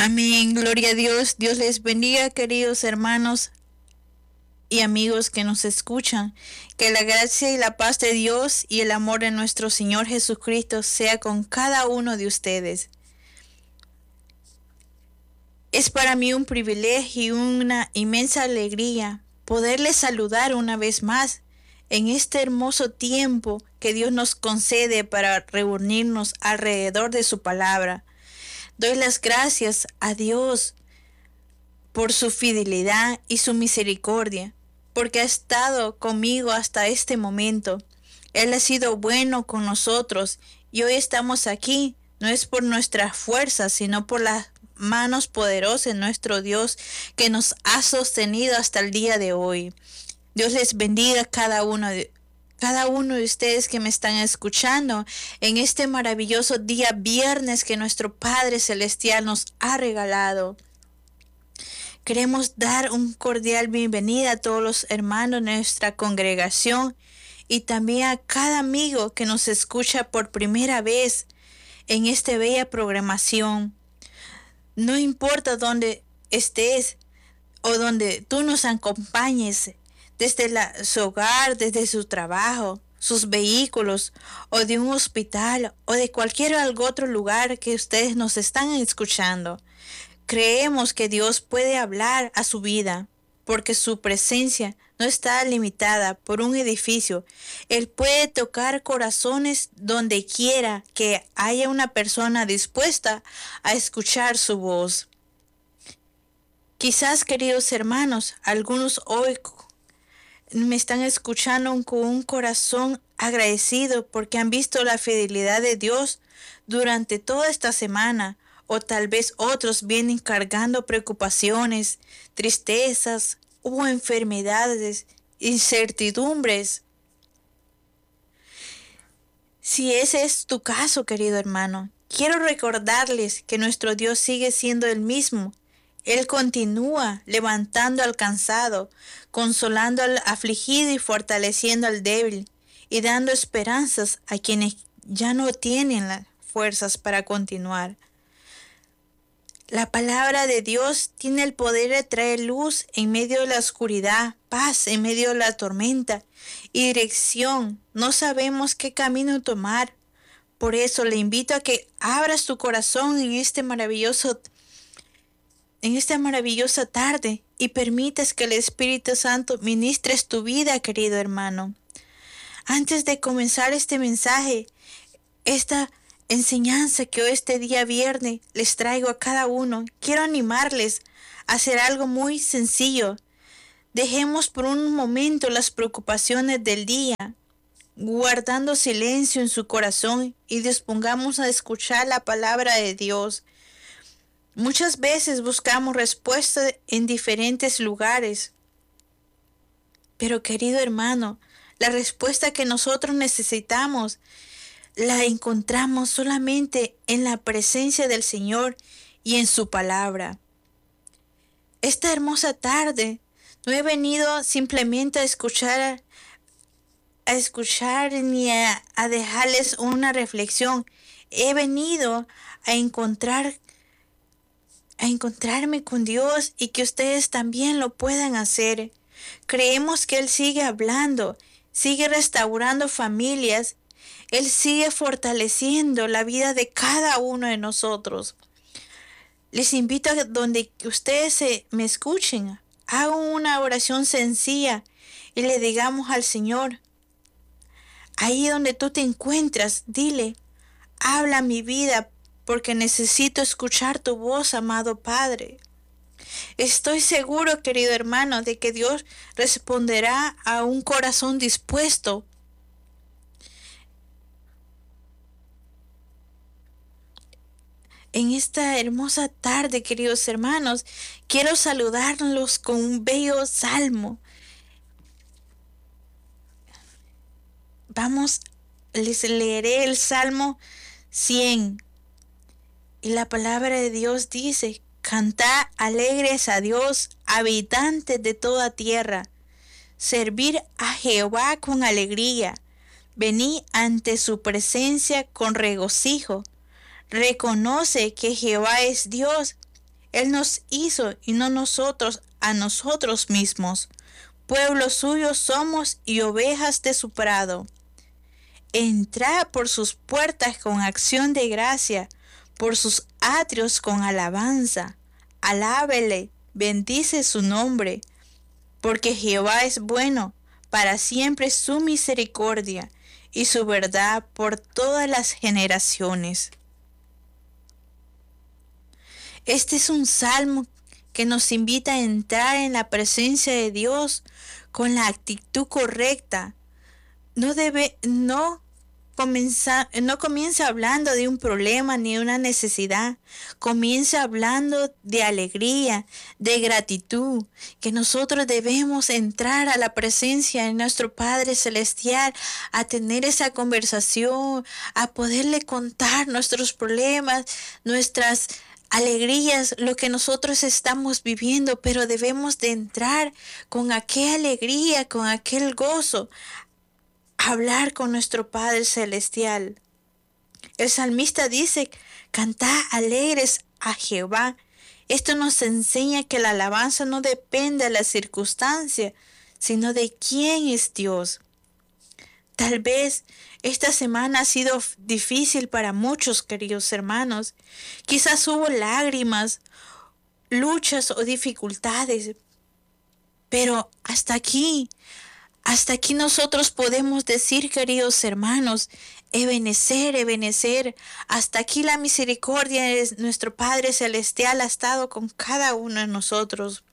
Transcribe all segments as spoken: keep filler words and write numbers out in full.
Amén, gloria a Dios. Dios les bendiga, queridos hermanos y amigos que nos escuchan. Que la gracia y la paz de Dios y el amor de nuestro Señor Jesucristo sea con cada uno de ustedes. Es para mí un privilegio y una inmensa alegría poderles saludar una vez más en este hermoso tiempo que Dios nos concede para reunirnos alrededor de su palabra. Doy las gracias a Dios por su fidelidad y su misericordia, porque ha estado conmigo hasta este momento. Él ha sido bueno con nosotros y hoy estamos aquí. No es por nuestras fuerzas, sino por las manos poderosas de nuestro Dios que nos ha sostenido hasta el día de hoy. Dios les bendiga a cada uno de Cada uno de ustedes que me están escuchando en este maravilloso día viernes que nuestro Padre Celestial nos ha regalado. Queremos dar un cordial bienvenida a todos los hermanos de nuestra congregación y también a cada amigo que nos escucha por primera vez en esta bella programación. No importa dónde estés o donde tú nos acompañes, desde la, su hogar, desde su trabajo, sus vehículos, o de un hospital, o de cualquier otro lugar que ustedes nos están escuchando. Creemos que Dios puede hablar a su vida, porque su presencia no está limitada por un edificio. Él puede tocar corazones donde quiera que haya una persona dispuesta a escuchar su voz. Quizás, queridos hermanos, algunos hoy me están escuchando con un corazón agradecido porque han visto la fidelidad de Dios durante toda esta semana, o tal vez otros vienen cargando preocupaciones, tristezas o enfermedades, incertidumbres. Si ese es tu caso, querido hermano, quiero recordarles que nuestro Dios sigue siendo el mismo. Él continúa levantando al cansado, consolando al afligido y fortaleciendo al débil, y dando esperanzas a quienes ya no tienen las fuerzas para continuar. La palabra de Dios tiene el poder de traer luz en medio de la oscuridad, paz en medio de la tormenta y dirección. No sabemos qué camino tomar. Por eso le invito a que abras tu corazón en este maravilloso en esta maravillosa tarde y permitas que el Espíritu Santo ministre tu vida, querido hermano. Antes de comenzar este mensaje, esta enseñanza que hoy este día viernes les traigo a cada uno, quiero animarles a hacer algo muy sencillo. Dejemos por un momento las preocupaciones del día, guardando silencio en su corazón, y dispongamos a escuchar la palabra de Dios. Muchas veces buscamos respuestas en diferentes lugares, pero querido hermano, la respuesta que nosotros necesitamos la encontramos solamente en la presencia del Señor y en su palabra. Esta hermosa tarde no he venido simplemente a escuchar, a escuchar ni a, a dejarles una reflexión. He venido a encontrar a encontrarme con Dios y que ustedes también lo puedan hacer. Creemos que Él sigue hablando, sigue restaurando familias, Él sigue fortaleciendo la vida de cada uno de nosotros. Les invito a donde ustedes se, me escuchen, hagan una oración sencilla y le digamos al Señor, ahí donde tú te encuentras, dile, habla mi vida, porque necesito escuchar tu voz, amado Padre. Estoy seguro, querido hermano, de que Dios responderá a un corazón dispuesto. En esta hermosa tarde, queridos hermanos, quiero saludarlos con un bello salmo. Vamos, les leeré el Salmo cien. Y la palabra de Dios dice, cantad alegres a Dios, habitantes de toda tierra. Servir a Jehová con alegría. Venid ante su presencia con regocijo. Reconoce que Jehová es Dios. Él nos hizo y no nosotros a nosotros mismos. Pueblo suyo somos y ovejas de su prado. Entrad por sus puertas con acción de gracia, por sus atrios con alabanza. Alábele, bendice su nombre, porque Jehová es bueno, para siempre su misericordia y su verdad por todas las generaciones. Este es un salmo que nos invita a entrar en la presencia de Dios con la actitud correcta. No debe, no comienza, no comienza hablando de un problema ni una necesidad. Comienza hablando de alegría, de gratitud, que nosotros debemos entrar a la presencia de nuestro Padre Celestial, a tener esa conversación, a poderle contar nuestros problemas, nuestras alegrías, lo que nosotros estamos viviendo, pero debemos de entrar con aquella alegría, con aquel gozo, hablar con nuestro Padre Celestial. El salmista dice, cantad alegres a Jehová. Esto nos enseña que la alabanza no depende de la circunstancia, sino de quién es Dios. Tal vez esta semana ha sido difícil para muchos, queridos hermanos. Quizás hubo lágrimas, luchas o dificultades, pero hasta aquí, hasta aquí nosotros podemos decir, queridos hermanos, Ebenecer, Ebenecer, hasta aquí la misericordia de nuestro Padre Celestial ha estado con cada uno de nosotros.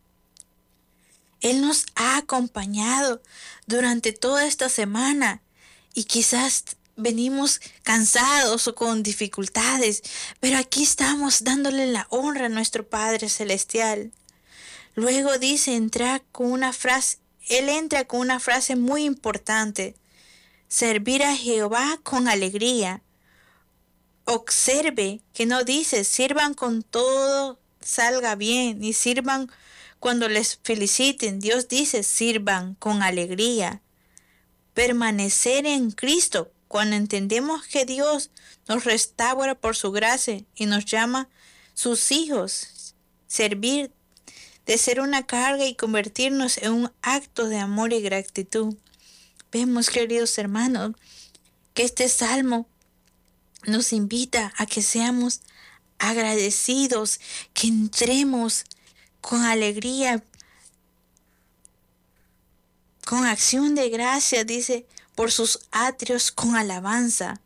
Él nos ha acompañado durante toda esta semana y quizás venimos cansados o con dificultades, pero aquí estamos dándole la honra a nuestro Padre Celestial. Luego dice, entra con una frase, Él entra con una frase muy importante, servir a Jehová con alegría. Observe que no dice, sirvan con todo, salga bien, ni sirvan cuando les feliciten. Dios dice, sirvan con alegría. Permanecer en Cristo. Cuando entendemos que Dios nos restaura por su gracia y nos llama sus hijos, servir de ser una carga y convertirnos en un acto de amor y gratitud. Vemos, queridos hermanos, que este salmo nos invita a que seamos agradecidos, que entremos con alegría, con acción de gracia, dice, por sus atrios con alabanza.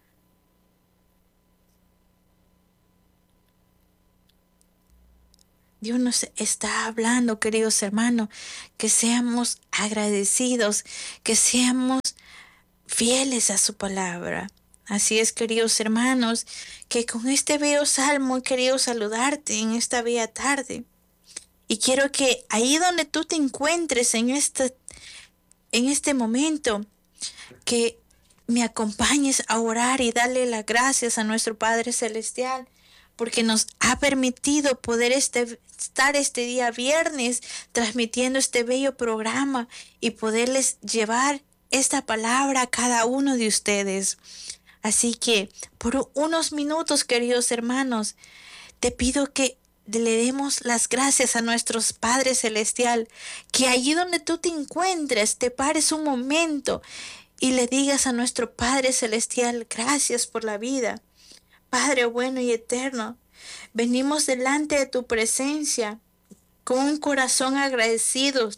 Dios nos está hablando, queridos hermanos, que seamos agradecidos, que seamos fieles a su palabra. Así es, queridos hermanos, que con este bello salmo he querido saludarte en esta bella tarde. Y quiero que ahí donde tú te encuentres en este, en este momento, que me acompañes a orar y darle las gracias a nuestro Padre Celestial, porque nos ha permitido poder este, estar este día viernes transmitiendo este bello programa y poderles llevar esta palabra a cada uno de ustedes. Así que por unos minutos, queridos hermanos, te pido que le demos las gracias a nuestro Padre Celestial, que allí donde tú te encuentres, te pares un momento y le digas a nuestro Padre Celestial, gracias por la vida. Padre bueno y eterno, venimos delante de tu presencia con un corazón agradecido.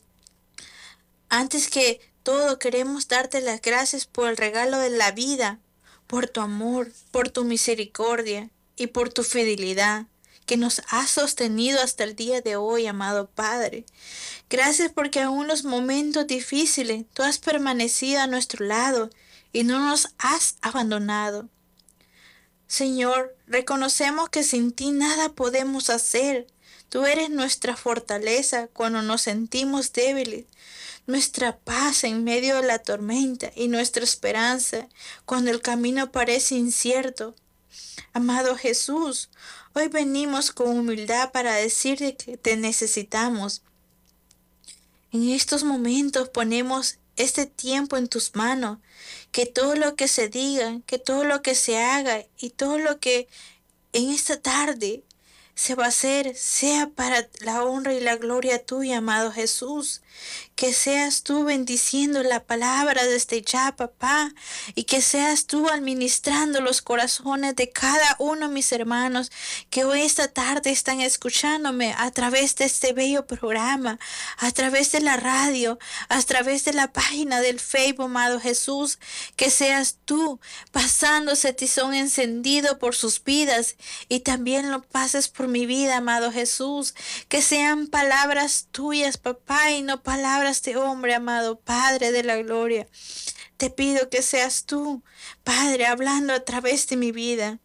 Antes que todo, queremos darte las gracias por el regalo de la vida, por tu amor, por tu misericordia y por tu fidelidad que nos has sostenido hasta el día de hoy, amado Padre. Gracias porque aún en los momentos difíciles tú has permanecido a nuestro lado y no nos has abandonado. Señor, reconocemos que sin ti nada podemos hacer. Tú eres nuestra fortaleza cuando nos sentimos débiles, nuestra paz en medio de la tormenta y nuestra esperanza cuando el camino parece incierto. Amado Jesús, hoy venimos con humildad para decirte que te necesitamos. En estos momentos ponemos este tiempo en tus manos, que todo lo que se diga, que todo lo que se haga y todo lo que en esta tarde se va a hacer sea para la honra y la gloria tuya, amado Jesús. Que seas tú bendiciendo la palabra desde ya, papá, y que seas tú administrando los corazones de cada uno de mis hermanos que hoy esta tarde están escuchándome a través de este bello programa, a través de la radio, a través de la página del Facebook, amado Jesús. Que seas tú pasándose tizón encendido por sus vidas y también lo pases por mi vida, amado Jesús. Que sean palabras tuyas, papá, y no palabras de hombre, amado Padre de la gloria. Te pido que seas tú, Padre, hablando a través de mi vida.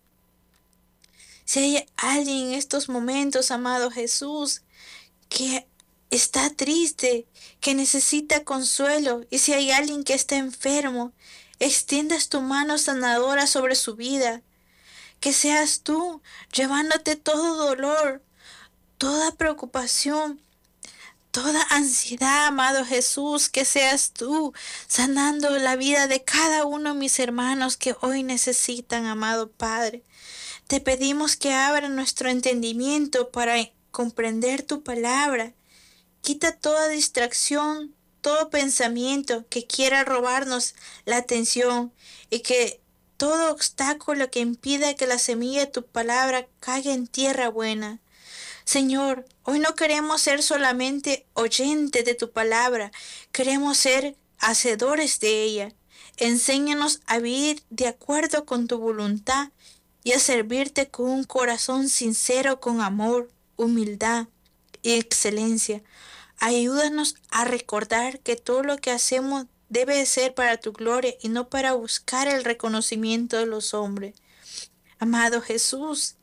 Si hay alguien en estos momentos, amado Jesús, que está triste, que necesita consuelo, y si hay alguien que está enfermo, extiendas tu mano sanadora sobre su vida. Que seas tú llevándote todo dolor, toda preocupación, toda ansiedad, amado Jesús. Que seas tú sanando la vida de cada uno de mis hermanos que hoy necesitan, amado Padre. Te pedimos que abra nuestro entendimiento para comprender tu palabra. Quita toda distracción, todo pensamiento que quiera robarnos la atención, y que todo obstáculo que impida que la semilla de tu palabra caiga en tierra buena. Señor, hoy no queremos ser solamente oyentes de tu palabra, queremos ser hacedores de ella. Enséñanos a vivir de acuerdo con tu voluntad y a servirte con un corazón sincero, con amor, humildad y excelencia. Ayúdanos a recordar que todo lo que hacemos debe ser para tu gloria y no para buscar el reconocimiento de los hombres. Amado Jesús,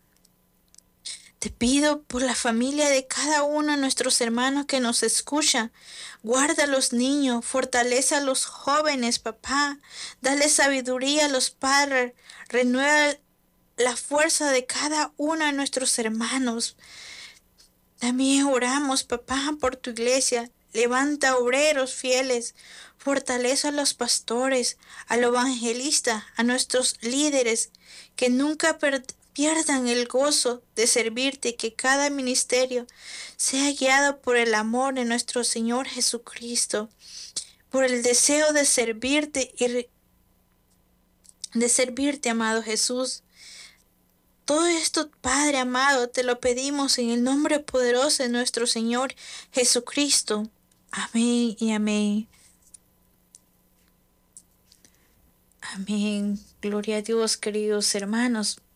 te pido por la familia de cada uno de nuestros hermanos que nos escuchan. Guarda a los niños, fortalece a los jóvenes, papá. Dale sabiduría a los padres. Renueva la fuerza de cada uno de nuestros hermanos. También oramos, papá, por tu iglesia. Levanta obreros fieles. Fortalece a los pastores, a los evangelistas, a nuestros líderes, que nunca per- pierdan el gozo de servirte, que cada ministerio sea guiado por el amor de nuestro Señor Jesucristo, por el deseo de servirte y re- de servirte, amado Jesús. Todo esto, Padre amado, te lo pedimos en el nombre poderoso de nuestro Señor Jesucristo. Amén y amén. Amén. Gloria a Dios, queridos hermanos.